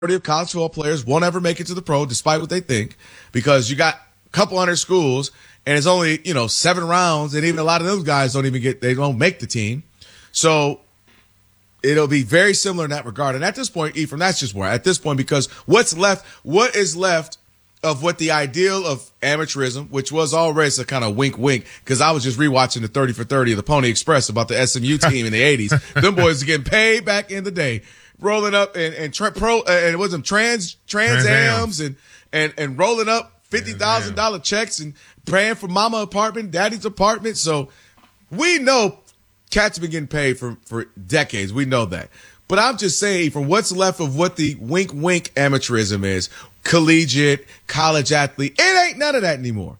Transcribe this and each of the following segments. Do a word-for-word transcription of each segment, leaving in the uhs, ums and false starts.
of college football players won't ever make it to the pro, despite what they think, because you got a couple hundred schools and it's only, you know, seven rounds, and even a lot of those guys don't even get, they don't make the team. So it'll be very similar in that regard. And at this point, Ephraim, that's just where at this point, because what's left, what is left of what the ideal of amateurism, which was always a kind of wink, wink, because I was just rewatching the thirty for thirty of the Pony Express about the S M U team in the eighties. Them boys are getting paid back in the day, rolling up and, and tra- pro, uh, and it was them trans, trans ams and, and, and rolling up fifty thousand dollars checks and praying for mama apartment, daddy's apartment. So we know cats have been getting paid for, for decades. We know that. But I'm just saying, from what's left of what the wink, wink amateurism is, collegiate, college athlete, it ain't none of that anymore.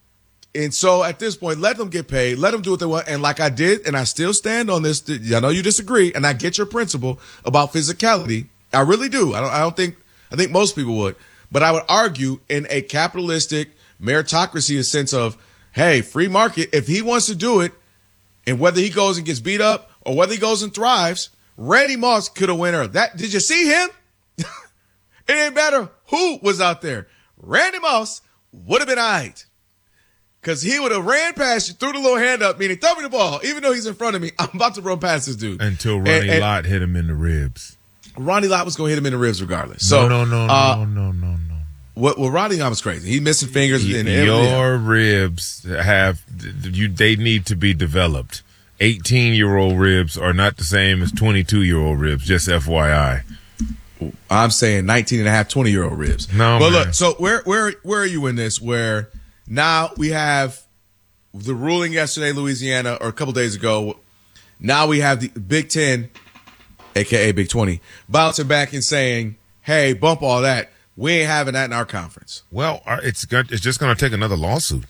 And so at this point, let them get paid. Let them do what they want. And like I did, and I still stand on this, I know you disagree, and I get your principle about physicality. I really do. I don't, I don't think, I think most people would. But I would argue in a capitalistic meritocracy, a sense of, hey, free market, if he wants to do it, and whether he goes and gets beat up or whether he goes and thrives, Randy Moss could have won early. That, did you see him? It didn't matter who was out there. Randy Moss would have been all right. Because he would have ran past you, threw the little hand up, meaning throw me the ball. Even though he's in front of me, I'm about to run past this dude. Until Ronnie and, and Lott hit him in the ribs. Ronnie Lott was going to hit him in the ribs regardless. So, no, no, no, uh, no, no, no, no. What, well, Ronnie Lott was crazy. He's missing fingers. Y- and your ribs have, you. they need to be developed. eighteen-year-old ribs are not the same as twenty-two-year-old ribs, just F Y I. I'm saying nineteen and a half, twenty-year-old ribs. No, but man. Look, so where where where are you in this? Where now we have the ruling yesterday, Louisiana, or a couple days ago. Now we have the Big Ten, a k a. Big twenty, bouncing back and saying, hey, bump all that. We ain't having that in our conference. Well, it's got, it's just going to take another lawsuit.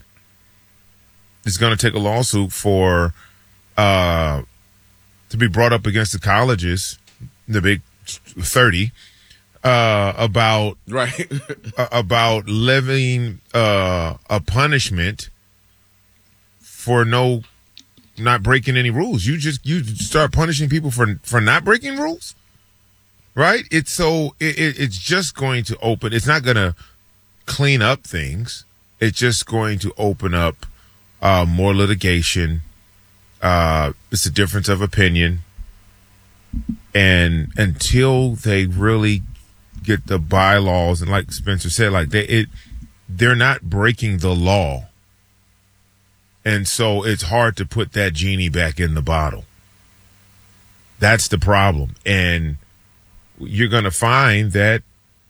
It's going to take a lawsuit for uh, to be brought up against the colleges, the Big thirty, uh, about right uh, about levying uh, a punishment for no not breaking any rules. You just you start punishing people for for not breaking rules, right? It's so it, it, it's just going to open. It's not going to clean up things. It's just going to open up uh, more litigation. Uh, it's a difference of opinion. And until they really get the bylaws, and like Spencer said, like they, it, they're not breaking the law. And so it's hard to put that genie back in the bottle. That's the problem. And you're going to find that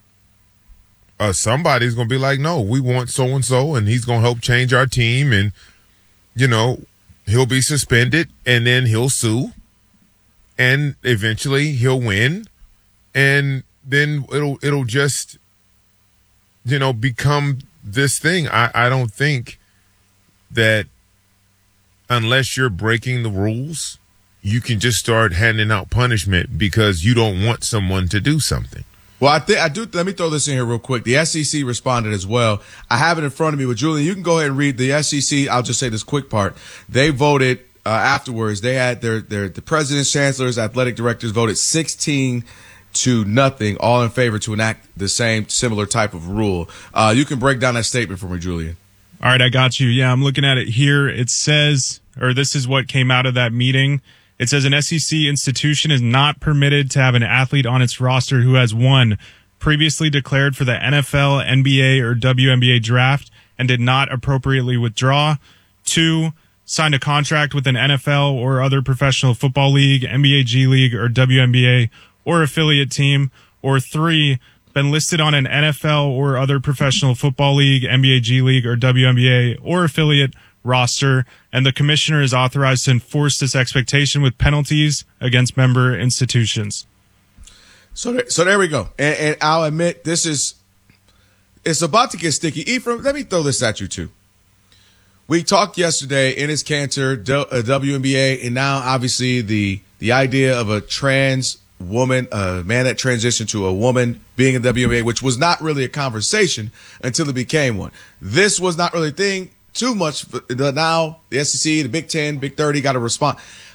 uh, somebody's going to be like, no, we want so-and-so, and he's going to help change our team. And, you know, he'll be suspended, and then he'll sue. And eventually he'll win, and then it'll it'll just, you know, become this thing. I, I don't think that unless you're breaking the rules, you can just start handing out punishment because you don't want someone to do something. Well, I think I do. Let me throw this in here real quick. The S E C responded as well. I have it in front of me with Julian. You can go ahead and read the S E C. I'll just say this quick part. They voted. Uh, afterwards, they had their, their, the president's, chancellors, athletic directors voted sixteen to nothing, all in favor to enact the same similar type of rule. Uh, you can break down that statement for me, Julian. All right, I got you. Yeah, I'm looking at it here. It says, or this is what came out of that meeting. It says an S E C institution is not permitted to have an athlete on its roster who has one, previously declared for the N F L, N B A, or W N B A draft and did not appropriately withdraw. Two, signed a contract with an N F L or other professional football league, N B A G League, or W N B A, or affiliate team. Or three, been listed on an N F L or other professional football league, N B A G League, or W N B A, or affiliate roster, and the commissioner is authorized to enforce this expectation with penalties against member institutions. So, there, so there we go. And, and I'll admit, this is, it's about to get sticky. Ephraim, let me throw this at you too. We talked yesterday in his cancer, W N B A, and now obviously the the idea of a trans woman, a man that transitioned to a woman being in W N B A, which was not really a conversation until it became one. This was not really a thing too much. Now the S E C, the Big Ten, Big thirty got to respond.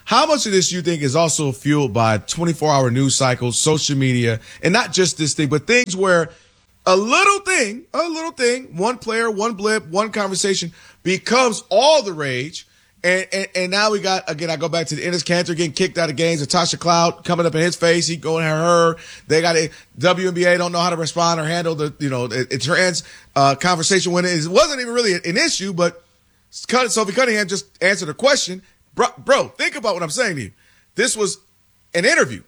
How much of this you think is also fueled by twenty-four hour news cycles, social media, and not just this thing, but things where a little thing, a little thing, one player, one blip, one conversation becomes all the rage. And, and and now we got, again, I go back to the Enes Kanter getting kicked out of games, Natasha Cloud coming up in his face, he going at her. They got a W N B A don't know how to respond or handle the, you know, it, it trans uh, conversation when it wasn't even really an issue, but Sophie Cunningham just answered a question. Bro, bro, think about what I'm saying to you. This was an interview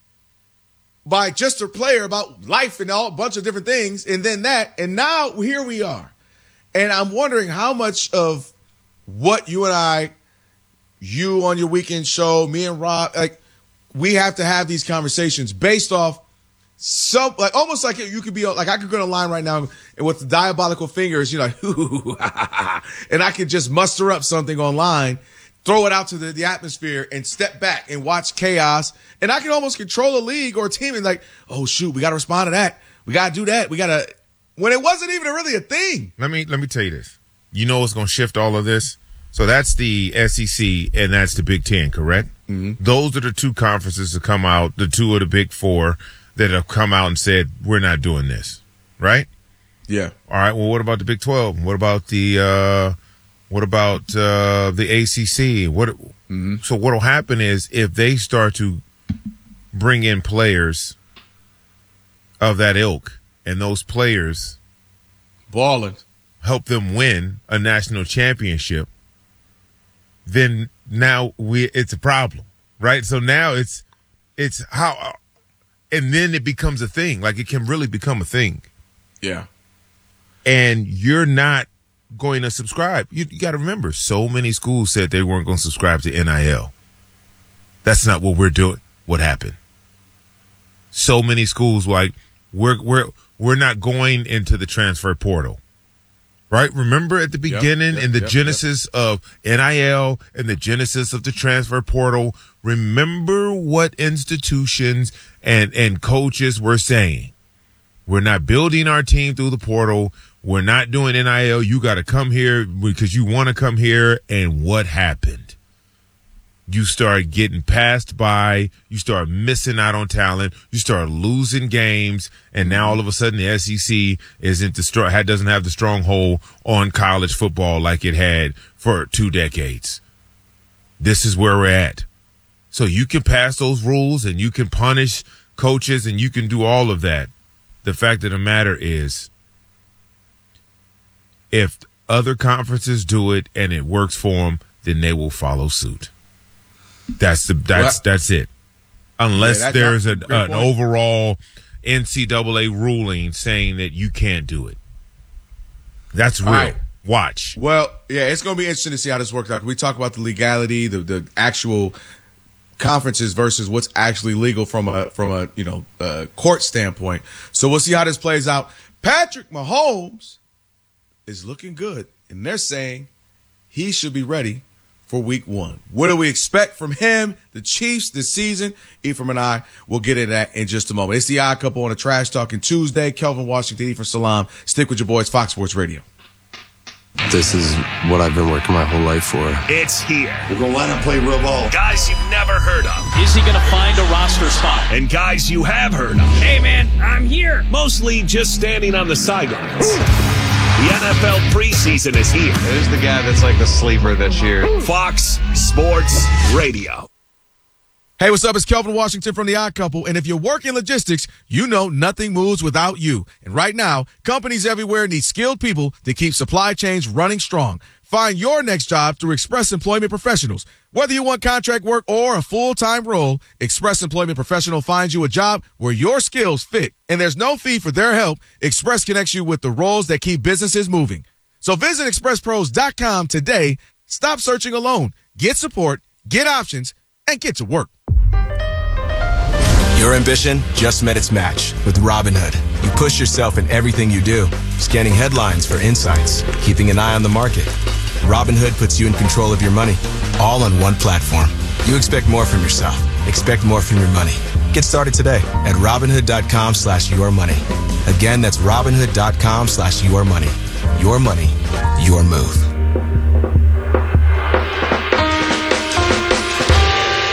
by just a player about life and all a bunch of different things, and then that, and now here we are. And I'm wondering how much of what you and I, you on your weekend show, me and Rob, like, we have to have these conversations based off some, like, almost like you could be, like, I could go to line right now and with the diabolical fingers, you're like, ooh, and I could just muster up something online, throw it out to the, the atmosphere and step back and watch chaos. And I can almost control a league or a team and like, oh, shoot, we got to respond to that. We got to do that. We got to, when it wasn't even really a thing. Let me, let me tell you this. You know what's going to shift all of this? So that's the S E C and that's the Big Ten, correct? Mm-hmm. Those are the two conferences that come out, the two of the Big Four that have come out and said, we're not doing this, right? Yeah. All right, well, what about the Big twelve? What about the uh, what about uh, the A C C? What? Mm-hmm. So what will happen is if they start to bring in players of that ilk and those players balling, help them win a national championship, then now we it's a problem, right? So now it's it's how, and then it becomes a thing. Like it can really become a thing. Yeah. And you're not going to subscribe. You, you got to remember, so many schools said they weren't going to subscribe to N I L. That's not what we're doing. What happened? So many schools like we're we're we're not going into the transfer portal. Right? Remember at the beginning yep, yep, in the yep, genesis yep. of N I L and the genesis of the transfer portal, remember what institutions and, and coaches were saying. We're not building our team through the portal. We're not doing N I L. You got to come here because you want to come here. And what happened? You start getting passed by. You start missing out on talent. You start losing games. And now all of a sudden the S E C isn't the strong, doesn't have the stronghold on college football like it had for two decades. This is where we're at. So you can pass those rules and you can punish coaches and you can do all of that. The fact of the matter is, if other conferences do it and it works for them, then they will follow suit. That's the that's well, that's it. Unless yeah, that, there's a, an overall N C double A ruling saying that you can't do it. That's real. Right. Watch. Well, yeah, it's going to be interesting to see how this works out. We talk about the legality, the the actual conferences versus what's actually legal from a from a you know uh, court standpoint. So we'll see how this plays out. Patrick Mahomes is looking good, and they're saying he should be ready for week one. What do we expect from him, the Chiefs, this season? Ephraim and I will get into that in just a moment. It's the Odd Couple on a Trash Talking Tuesday. Kelvin Washington, Ephraim Salam. Stick with your boys, Fox Sports Radio. This is what I've been working my whole life for. It's here. We're going to line up, play real ball. Guys you've never heard of. Is he going to find a roster spot? And guys you have heard of. Hey, man, I'm here. Mostly just standing on the sidelines. The N F L preseason is here. Who's the guy that's like the sleeper this year? Fox Sports Radio. Hey, what's up? It's Kelvin Washington from The Odd Couple, and if you work in logistics, you know nothing moves without you. And right now, companies everywhere need skilled people to keep supply chains running strong. Find your next job through Express Employment Professionals. Whether you want contract work or a full-time role, Express Employment Professional finds you a job where your skills fit. And there's no fee for their help. Express connects you with the roles that keep businesses moving. So visit express pros dot com today. Stop searching alone. Get support, get options, and get to work. Your ambition just met its match with Robinhood. You push yourself in everything you do, scanning headlines for insights, keeping an eye on the market. Robinhood puts you in control of your money, all on one platform. You expect more from yourself. Expect more from your money. Get started today at Robinhood.com slash your money. Again, that's Robinhood.com slash your money. Your money, your move.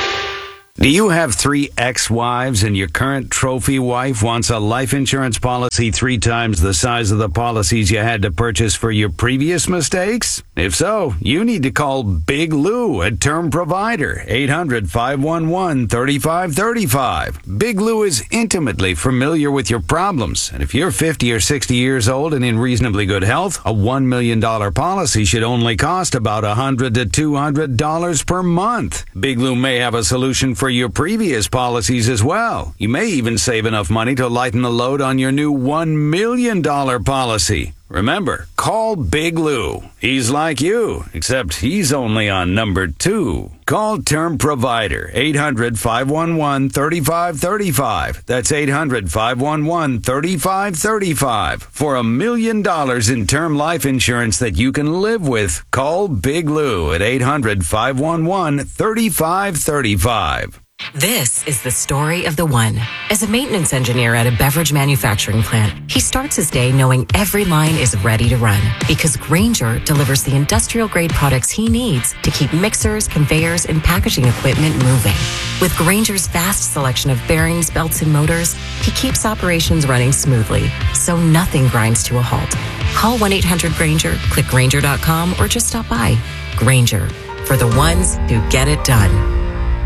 Do you have three ex-wives and your current trophy wife wants a life insurance policy three times the size of the policies you had to purchase for your previous mistakes? If so, you need to call Big Lou at Term Provider, eight hundred, five one one, three five three five. Big Lou is intimately familiar with your problems, and if you're fifty or sixty years old and in reasonably good health, a one million dollars policy should only cost about one hundred to two hundred dollars per month. Big Lou may have a solution for your previous policies as well. You may even save enough money to lighten the load on your new one million dollars policy. Remember, call Big Lou. He's like you, except he's only on number two. Call Term Provider, eight hundred, five one one, three five three five. That's eight hundred, five one one, three five three five. For a million dollars in term life insurance that you can live with, call Big Lou at eight hundred, five one one, three five three five. This is the story of the one. As a maintenance engineer at a beverage manufacturing plant, he starts his day knowing every line is ready to run because Grainger delivers the industrial-grade products he needs to keep mixers, conveyors, and packaging equipment moving. With Grainger's vast selection of bearings, belts, and motors, he keeps operations running smoothly, so nothing grinds to a halt. Call one eight hundred Grainger, click Grainger dot com, or just stop by. Grainger, for the ones who get it done.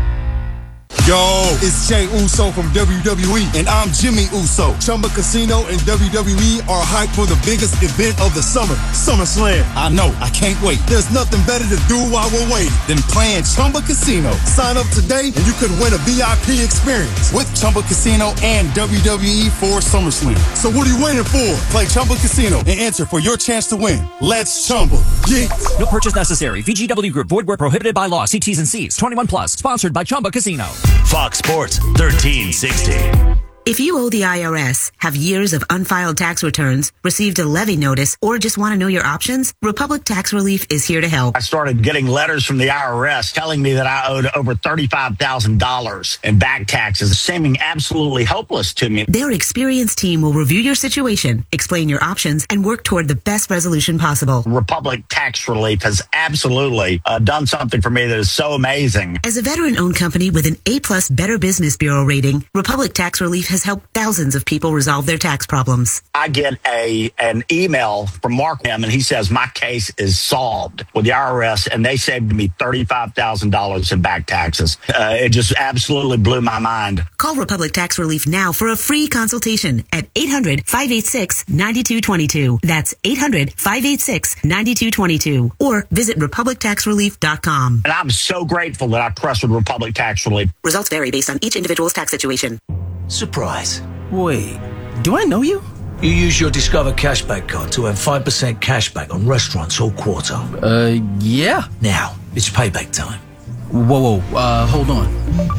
Yo, it's Jey Uso from W W E, and I'm Jimmy Uso. Chumba Casino and W W E are hyped for the biggest event of the summer, SummerSlam. I know, I can't wait. There's nothing better to do while we're waiting than playing Chumba Casino. Sign up today and you could win a V I P experience with Chumba Casino and W W E for SummerSlam. So what are you waiting for? Play Chumba Casino and enter for your chance to win. Let's Chumba. Yeah. No purchase necessary. V G W Group. Void where prohibited by law. See T's and C's. twenty-one plus. Sponsored by Chumba Casino. Fox Sports thirteen sixty. If you owe the I R S, have years of unfiled tax returns, received a levy notice, or just want to know your options, Republic Tax Relief is here to help. I started getting letters from the I R S telling me that I owed over thirty-five thousand dollars in back taxes, seeming absolutely hopeless to me. Their experienced team will review your situation, explain your options, and work toward the best resolution possible. Republic Tax Relief has absolutely uh, done something for me that is so amazing. As a veteran-owned company with an A-plus Better Business Bureau rating, Republic Tax Relief has helped thousands of people resolve their tax problems. I get a an email from Mark M, and he says my case is solved with the I R S, and they saved me thirty-five thousand dollars in back taxes. Uh, it just absolutely blew my mind. Call Republic Tax Relief now for a free consultation at eight hundred, five eight six, nine two two two. That's eight hundred, five eight six, nine two two two. Or visit republic tax relief dot com. And I'm so grateful that I trusted Republic Tax Relief. Results vary based on each individual's tax situation. Surprise. Wait, do I know you? You use your Discover Cashback card to earn five percent cashback on restaurants all quarter. Uh, yeah. Now, it's payback time. Whoa, whoa, uh, hold on.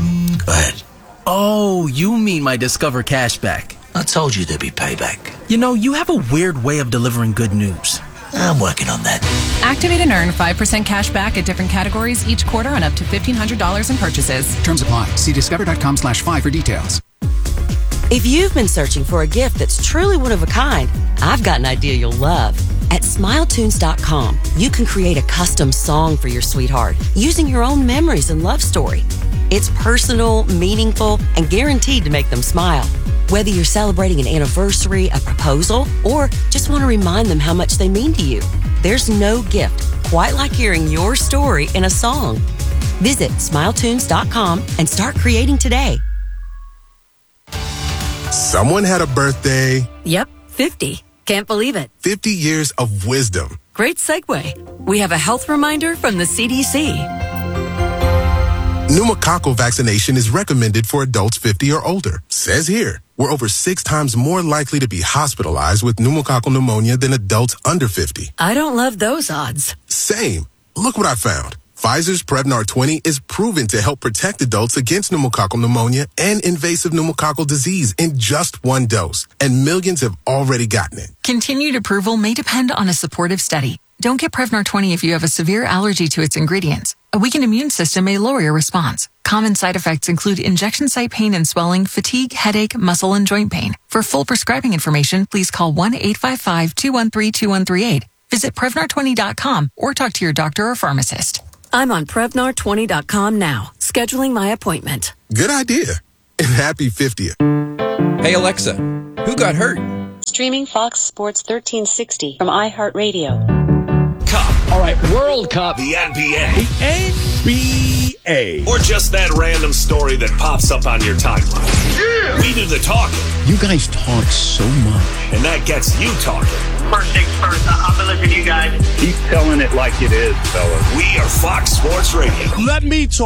Go ahead. Oh, you mean my Discover Cashback. I told you there'd be payback. You know, you have a weird way of delivering good news. I'm working on that. Activate and earn five percent cash back at different categories each quarter on up to fifteen hundred dollars in purchases. Terms apply. See discover.com slash five for details. If you've been searching for a gift that's truly one of a kind, I've got an idea you'll love. At smile tunes dot com, you can create a custom song for your sweetheart using your own memories and love story. It's personal, meaningful, and guaranteed to make them smile. Whether you're celebrating an anniversary, a proposal, or just want to remind them how much they mean to you, there's no gift quite like hearing your story in a song. Visit smile tunes dot com and start creating today. Someone had a birthday. Yep, fifty. Can't believe it. fifty years of wisdom. Great segue. We have a health reminder from the C D C. Pneumococcal vaccination is recommended for adults fifty or older. Says here, we're over six times more likely to be hospitalized with pneumococcal pneumonia than adults under fifty. I don't love those odds. Same. Look what I found. Pfizer's Prevnar twenty is proven to help protect adults against pneumococcal pneumonia and invasive pneumococcal disease in just one dose. And millions have already gotten it. Continued approval may depend on a supportive study. Don't get Prevnar twenty if you have a severe allergy to its ingredients. A weakened immune system may lower your response. Common side effects include injection site pain and swelling, fatigue, headache, muscle, and joint pain. For full prescribing information, please call one eight five five, two one three, two one three eight. Visit Prevnar twenty dot com or talk to your doctor or pharmacist. I'm on Prevnar twenty dot com now. scheduling my appointment. Good idea. And happy fiftieth. Hey, Alexa, who got hurt? Streaming Fox Sports thirteen sixty from iHeartRadio. Cup. All right, World Cup. The N B A. The N B A. Or just that random story that pops up on your timeline. Yeah. We do the talking. You guys talk so much. And that gets you talking. First things first, I'm going to listen to you guys. Keep telling it like it is, fellas. We are Fox Sports Radio. Let me talk.